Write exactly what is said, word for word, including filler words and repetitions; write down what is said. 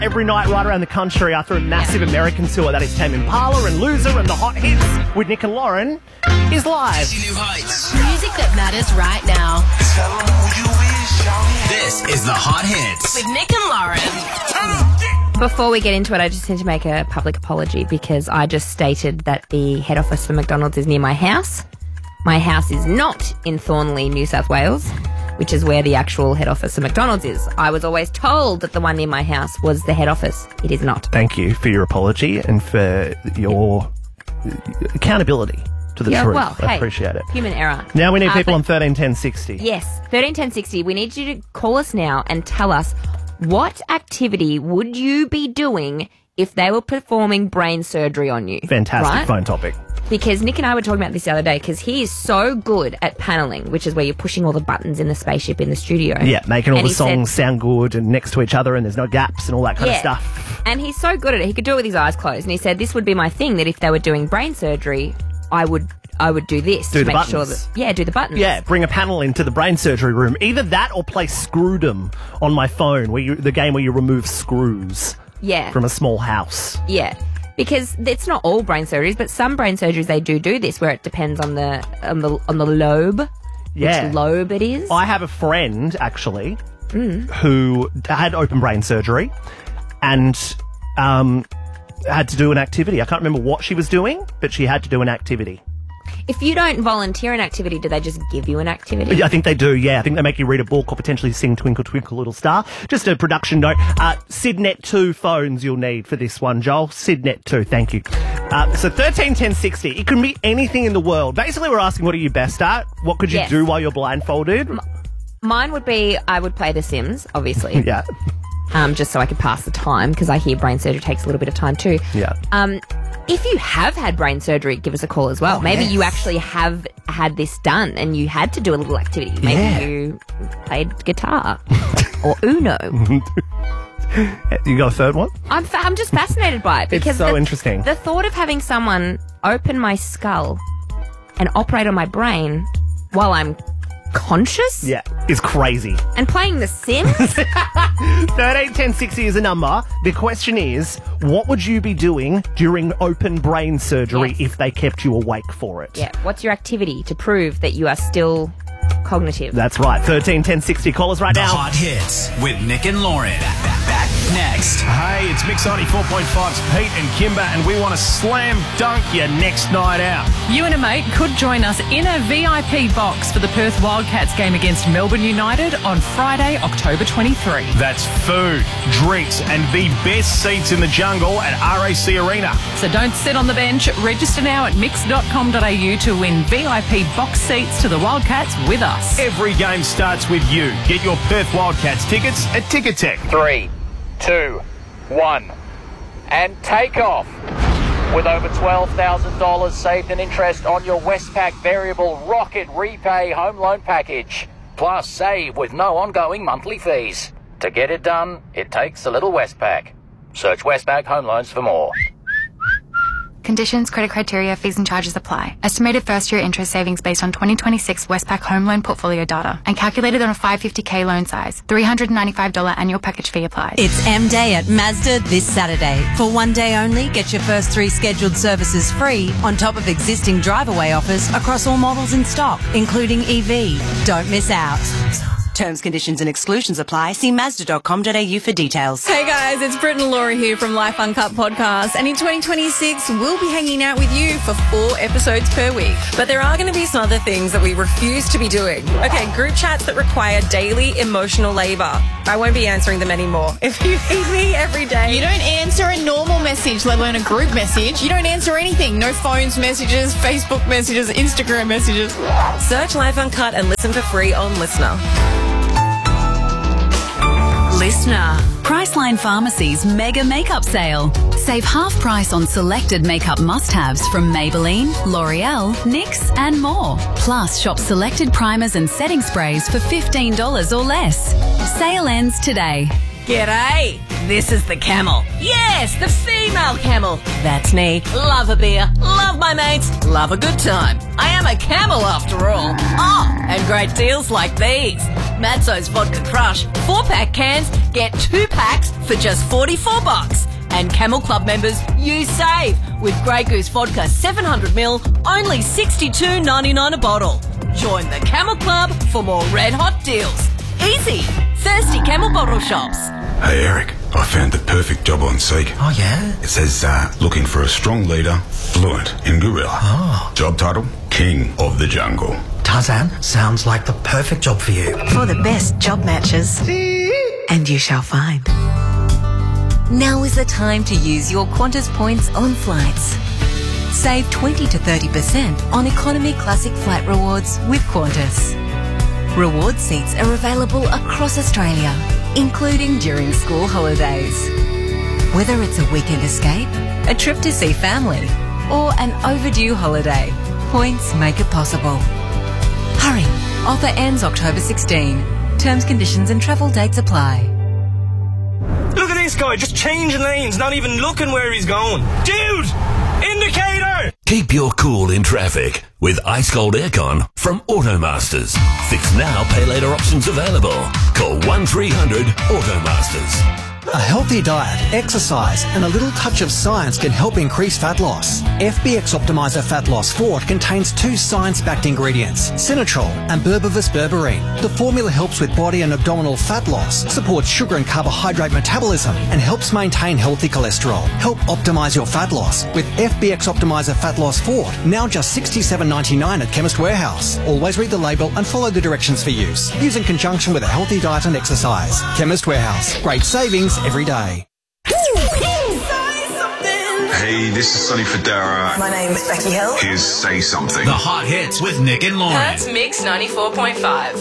every night right around the country after a massive American tour. That is Tame Impala and Loser and the Hot Hits with Nick and Lauren is live. New heights. Music that matters right now. Tell 'em who you is, y'all. This is the Hot Hits with Nick and Lauren. Before we get into it, I just need to make a public apology because I just stated that the head office for McDonald's is near my house. My house is not in Thornley, New South Wales, which is where the actual head office of McDonald's is. I was always told that the one near my house was the head office. It is not. Thank you for your apology and for your accountability to the Yeah, truth. well, I hey, appreciate it. Human error. Now we need Uh, people but- on thirteen ten sixty. Yes, thirteen ten sixty. We need you to call us now and tell us what activity would you be doing if they were performing brain surgery on you. Fantastic right? phone topic. Because Nick and I were talking about this the other day because he is so good at paneling, which is where you're pushing all the buttons in the spaceship in the studio. Yeah, making all And the he said- songs sound good and next to each other and there's no gaps and all that kind Yeah. of stuff. And he's so good at it. He could do it with his eyes closed. And he said this would be my thing, that if they were doing brain surgery, I would I would do this Do to the make sure buttons. that... Yeah, do the buttons. Yeah, bring a panel into the brain surgery room. Either that or play Screwdom on my phone, where you, the game where you remove screws Yeah. from a small house. Yeah. Because it's not all brain surgeries, but some brain surgeries they do do this, where it depends on the on the on the lobe, Yeah. which lobe it is. I have a friend, actually, Mm. who had open brain surgery and um, had to do an activity. I can't remember what she was doing, but she had to do an activity. If you don't volunteer an activity, do they just give you an activity? I think they do, yeah. I think they make you read a book or potentially sing Twinkle Twinkle Little Star. Just a production note. Uh, Sidnet two phones you'll need for this one, Joel. Sidnet two, thank you. Uh, so thirteen ten sixty, it can be anything in the world. Basically, we're asking, what are you best at? What could you Yes. do while you're blindfolded? Mine would be, I would play The Sims, obviously. Yeah. Um, just so I could pass the time, because I hear brain surgery takes a little bit of time too. Yeah. Um, if you have had brain surgery, give us a call as well. Oh, Maybe yes. you actually have had this done and you had to do a little activity. Maybe Yeah. you played guitar or Uno. You got a third one? I'm fa- I'm just fascinated by it It's because so the, interesting. The thought of having someone open my skull and operate on my brain while I'm conscious Yeah, it's crazy. and playing The Sims. thirteen ten sixty is a number. The question is, what would you be doing during open brain surgery Yes. if they kept you awake for it? Yeah. What's your activity to prove that you are still cognitive? That's right. thirteen ten sixty. Call us right The now. Hot Hits with Nick and Lauren. Back, back, back next. Hey, it's Mix ninety-four point five's Pete and Kimber, and we want to slam dunk your next night out. You and a mate could join us in a V I P box for the Perth Wildcats game against Melbourne United on Friday, October twenty-third. That's food, drinks, and the best seats in the jungle at R A C Arena. So don't sit on the bench. Register now at mix dot com dot a u to win V I P box seats to the Wildcats with us. Every game starts with you. Get your Perth Wildcats tickets at Ticketek. Three, two, one, and take off. With over twelve thousand dollars saved in interest on your Westpac Variable Rocket Repay Home Loan Package. Plus, save with no ongoing monthly fees. To get it done, it takes a little Westpac. Search Westpac Home Loans for more. Conditions, credit criteria, fees and charges apply. Estimated first-year interest savings based on twenty twenty-six Westpac home loan portfolio data and calculated on a five hundred fifty thousand loan size. three hundred ninety-five dollars annual package fee applies. It's M Day at Mazda this Saturday. For one day only, get your first three scheduled services free on top of existing drive-away offers across all models in stock, including E V. Don't miss out. Terms, conditions and exclusions apply. See mazda dot com dot a u for details. Hey guys, it's Brit and Laura here from Life Uncut Podcast, and in twenty twenty-six we'll be hanging out with you for four episodes per week. But there are going to be some other things that we refuse to be doing. Okay, group chats that require daily emotional labour. I won't be answering them anymore. If you need me every day... You don't answer a normal message, let alone a group message. You don't answer anything. No phones messages, Facebook messages, Instagram messages. Search Life Uncut and listen for free on Listener. Listener. Priceline Pharmacy's mega makeup sale. Save half price on selected makeup must-haves from Maybelline, L'Oreal, N Y X and more. Plus, shop selected primers and setting sprays for fifteen dollars or less. Sale ends today. G'day! This is the Camel. Yes, the female Camel. That's me. Love a beer, love my mates, love a good time. I am a camel after all. Oh, and great deals like these. Matzo's Vodka Crush. Four pack cans, get two packs for just forty-four bucks. And Camel Club members, you save with Grey Goose Vodka seven hundred milliliters, only sixty-two ninety-nine a bottle. Join the Camel Club for more red hot deals. Easy. Thirsty Camel bottle shops. Hey Eric, I found the perfect job on Seek. Oh yeah? It says uh, looking for a strong leader, fluent in gorilla. Oh. Job title, King of the Jungle. Tarzan, sounds like the perfect job for you. For the best job matches. And you shall find. Now is the time to use your Qantas points on flights. Save twenty to thirty percent on economy classic flight rewards with Qantas. Reward seats are available across Australia, including during school holidays. Whether it's a weekend escape, a trip to see family, or an overdue holiday, points make it possible. Hurry! Offer ends October sixteenth. Terms, conditions and travel dates apply. Look at this guy, just changing lanes, not even looking where he's going. Dude! Indicator! Keep your cool in traffic with Ice Cold Aircon from Automasters. Fix now, pay later options available. Call one three hundred Automasters. A healthy diet, exercise and a little touch of science can help increase fat loss. F B X Optimizer Fat Loss Fort contains two science-backed ingredients, Sinatrol and Berberis berberine. The formula helps with body and abdominal fat loss, supports sugar and carbohydrate metabolism and helps maintain healthy cholesterol. Help optimise your fat loss with F B X Optimizer Fat Loss Fort, now just sixty-seven ninety-nine at Chemist Warehouse. Always read the label and follow the directions for use. Use in conjunction with a healthy diet and exercise. Chemist Warehouse. Great savings every day. Hey, this is Sonny Fodera. My name's Becky Hill. Here's Say Something. The hot hits with Nick and Lauren. That's Mix ninety-four point five.